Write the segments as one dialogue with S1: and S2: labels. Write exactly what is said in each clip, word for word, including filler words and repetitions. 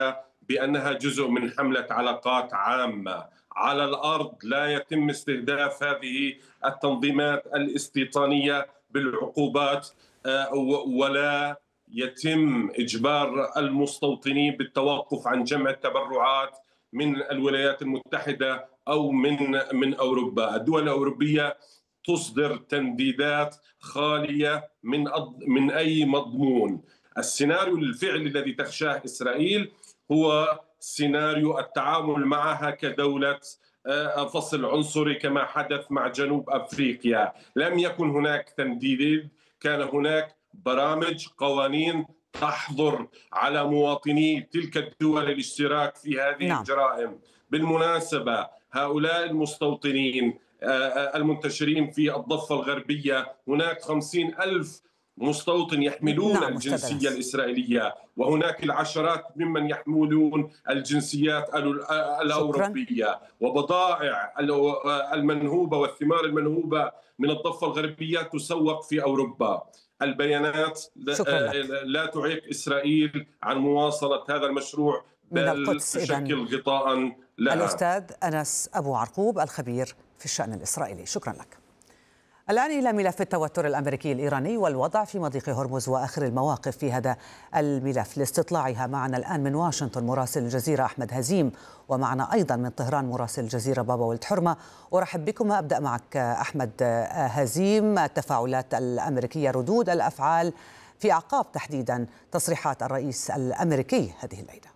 S1: بأنها جزء من حملة علاقات عامة. على الأرض لا يتم استهداف هذه التنظيمات الاستيطانية بالعقوبات، آه، ولا يتم إجبار المستوطنين بالتوقف عن جمع التبرعات من الولايات المتحدة أو من من أوروبا. الدول الأوروبية تصدر تمديدات خالية من من أي مضمون. السيناريو الفعلي الذي تخشاه إسرائيل هو سيناريو التعامل معها كدولة فصل عنصري كما حدث مع جنوب أفريقيا. لم يكن هناك تمديد، كان هناك برامج قوانين تحظر على مواطني تلك الدول الاشتراك في هذه
S2: نعم.
S1: الجرائم. بالمناسبة هؤلاء المستوطنين المنتشرين في الضفة الغربية، هناك خمسين ألف مستوطن يحملون
S2: نعم
S1: الجنسية
S2: مستدرس.
S1: الإسرائيلية، وهناك العشرات ممن يحملون الجنسيات
S2: شكرا.
S1: الأوروبية. وبضائع المنهوبة والثمار المنهوبة من الضفة الغربية تسوق في أوروبا. البيانات
S2: شكرا لك.
S1: لا تعيق إسرائيل عن مواصلة هذا المشروع،
S2: من
S1: بل
S2: القدس إذن
S1: تشكل غطاء لها.
S2: الأستاذ أنس أبو عرقوب الخبير في الشأن الإسرائيلي، شكرا لك. الآن إلى ملف التوتر الأمريكي الإيراني والوضع في مضيق هرمز وآخر المواقف في هذا الملف. لاستطلاعها معنا الآن من واشنطن مراسل الجزيرة أحمد هزيم، ومعنا أيضا من طهران مراسل الجزيرة بابا ولد حرمة. أرحب بكم. أبدأ معك أحمد هزيم، التفاعلات الأمريكية، ردود الأفعال في أعقاب تحديدا تصريحات الرئيس الأمريكي هذه الليلة.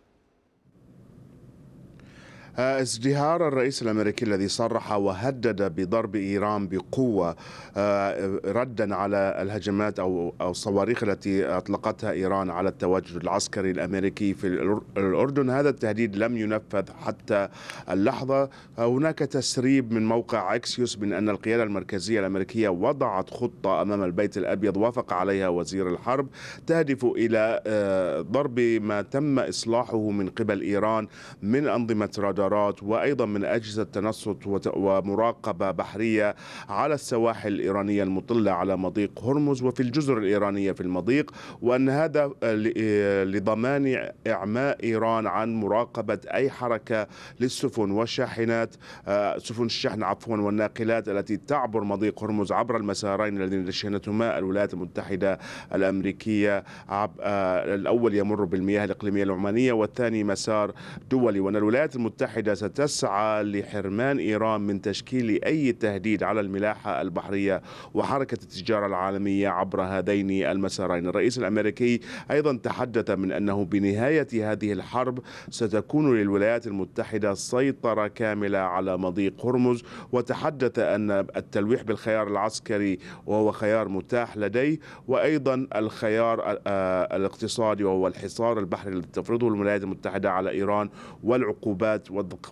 S3: ازدهار الرئيس الأمريكي الذي صرح وهدد بضرب إيران بقوة ردا على الهجمات أو الصواريخ التي أطلقتها إيران على التواجد العسكري الأمريكي في الأردن. هذا التهديد لم ينفذ حتى اللحظة. هناك تسريب من موقع أكسيوس من أن القيادة المركزية الأمريكية وضعت خطة أمام البيت الأبيض وافق عليها وزير الحرب تهدف إلى ضرب ما تم إصلاحه من قبل إيران من أنظمة رادار وأيضا من أجهزة تنصت ومراقبة بحرية على السواحل الإيرانية المطلة على مضيق هرمز وفي الجزر الإيرانية في المضيق، وأن هذا لضمان إعماء إيران عن مراقبة أي حركة للسفن والشاحنات، سفن الشحن عفوا والناقلات التي تعبر مضيق هرمز عبر المسارين الذين شنتهما الولايات المتحدة الأمريكية. الأول يمر بالمياه الإقليمية العمانية والثاني مسار دولي، وأن الولايات المتحدة ستسعى لحرمان إيران من تشكيل أي تهديد على الملاحة البحرية وحركة التجارة العالمية عبر هذين المسارين. الرئيس الأمريكي أيضا تحدث من أنه بنهاية هذه الحرب ستكون للولايات المتحدة سيطرة كاملة على مضيق هرمز، وتحدث أن التلويح بالخيار العسكري وهو خيار متاح لديه، وأيضا الخيار الاقتصادي وهو الحصار البحري الذي تفرضه الولايات المتحدة على إيران والعقوبات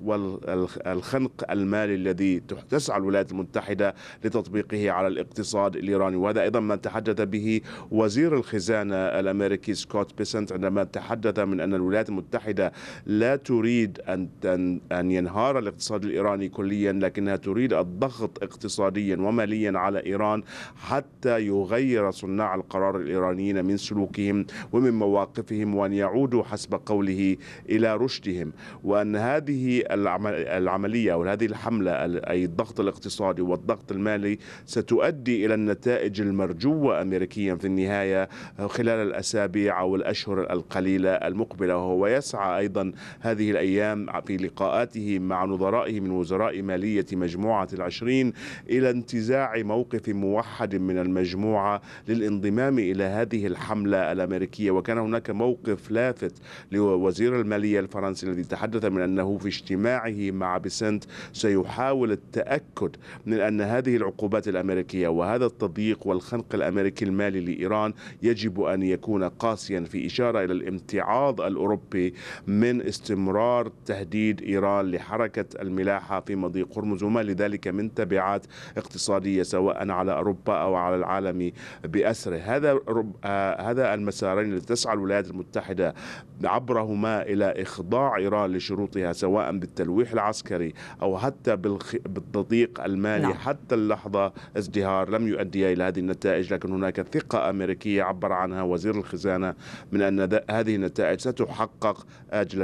S3: والخنق المالي الذي تسعى الولايات المتحدة لتطبيقه على الاقتصاد الإيراني. وهذا أيضا ما تحدث به وزير الخزانة الأمريكي سكوت بيسنت عندما تحدث من أن الولايات المتحدة لا تريد أن أن ينهار الاقتصاد الإيراني كليا، لكنها تريد الضغط اقتصاديا وماليا على إيران حتى يغير صناع القرار الإيرانيين من سلوكهم ومن مواقفهم، وأن يعودوا حسب قوله إلى رشدهم. وأن هذه العملية أو هذه الحملة أي الضغط الاقتصادي والضغط المالي ستؤدي إلى النتائج المرجوة أمريكيا في النهاية خلال الأسابيع أو الأشهر القليلة المقبلة. وهو يسعى أيضا هذه الأيام في لقاءاته مع نظرائه من وزراء مالية مجموعة العشرين إلى انتزاع موقف موحد من المجموعة للانضمام إلى هذه الحملة الأمريكية. وكان هناك موقف لافت لوزير المالية الفرنسي الذي تحدث من أنه في اجتماعه مع بيسنت سيحاول التأكد من أن هذه العقوبات الأمريكية وهذا التضييق والخنق الأمريكي المالي لإيران يجب أن يكون قاسيا، في إشارة إلى الامتعاض الأوروبي من استمرار تهديد إيران لحركة الملاحة في مضيق هرمز وما لذلك من تبعات اقتصادية سواء على أوروبا أو على العالم بأسره. هذا هذا المسارين التي تسعى الولايات المتحدة عبرهما إلى إخضاع إيران لشروطها سواء بالتلويح العسكري أو حتى بالتضييق المالي. نعم. حتى اللحظة ازدهار لم يؤدي إلى هذه النتائج، لكن هناك ثقة أمريكية عبر عنها وزير الخزانة من أن هذه النتائج ستحقق آجلا